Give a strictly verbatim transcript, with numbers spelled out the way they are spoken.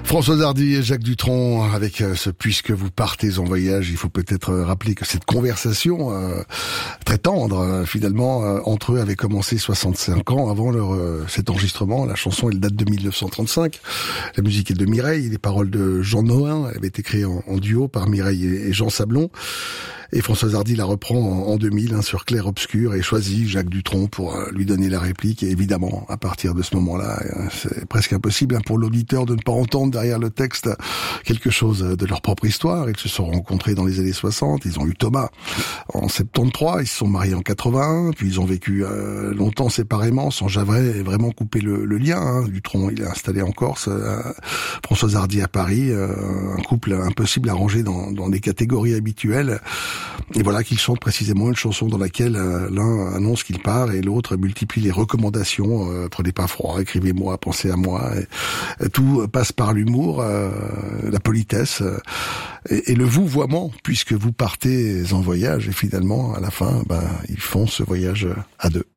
Françoise Hardy et Jacques Dutronc avec euh, ce Puisque vous partez en voyage. Il faut peut-être euh, rappeler que cette conversation euh, très tendre euh, finalement euh, entre eux avait commencé soixante-cinq ans avant leur euh, cet enregistrement. La chanson elle date de mille neuf cent trente-cinq. La musique est de Mireille, les paroles de Jean Nohain. Elle avait été créée en, en duo par Mireille et, et Jean Sablon. Et Françoise Hardy la reprend en, en deux mille hein, sur Clair Obscur et choisit Jacques Dutronc pour euh, lui donner la réplique. Et évidemment, à partir de ce moment-là, euh, c'est presque impossible hein, pour l'auditeur de ne pas entendre derrière le texte quelque chose de leur propre histoire. Ils se sont rencontrés dans les années soixante, ils ont eu Thomas en soixante-treize, ils se sont mariés en quatre-vingt-un, puis ils ont vécu euh, longtemps séparément sans jamais vraiment couper le, le lien. Hein. Dutronc, il est installé en Corse, euh, Françoise Hardy à Paris, euh, un couple impossible à ranger dans, dans des catégories habituelles. Et voilà qu'ils chantent précisément une chanson dans laquelle euh, l'un annonce qu'il part et l'autre multiplie les recommandations. Euh, prenez pas froid, écrivez-moi, pensez à moi. Et, et tout passe par l'humour, euh, la politesse euh, et, et le vouvoiement, puisque vous partez en voyage. Et finalement, à la fin, ben, ils font ce voyage à deux.